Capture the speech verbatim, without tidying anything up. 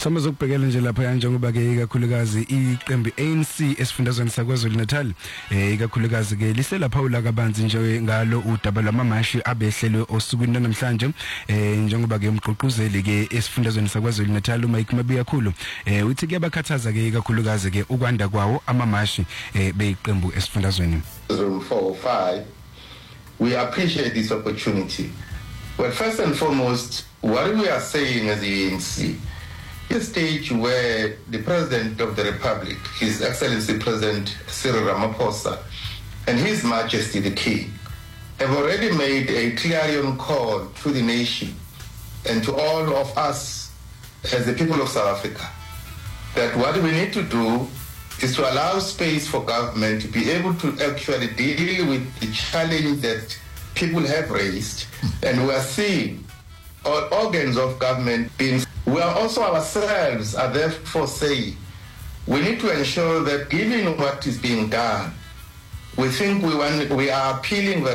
Thoma zokubhekela nje lapha njengoba ke ikakhulukazi iqembu A N C esifundazweni saKwaZulu Natal eh ikakhulukazi ke liselapha ulakabanzi nje ngalo udaba lwamamashi abehlelwe osukwini namhlanje eh njengoba ke umgqugquzeli ke esifundazweni saKwaZulu Natal uMike Mabiyakhulu eh uthi kuyabakhathaza ke ikakhulukazi ke ukwanda kwawo amamashi eh beyiqembu esifundazweni. four oh five, we appreciate this opportunity. But first and foremost, what we are saying as the A N C, a stage where the President of the Republic, His Excellency President Cyril Ramaphosa, and His Majesty the King, have already made a clarion call to the nation and to all of us as the people of South Africa, that what we need to do is to allow space for government to be able to actually deal with the challenge that people have raised, and we are seeing all organs of government being. We are also ourselves are therefore saying we need to ensure that given what is being done, we think we want, we are appealing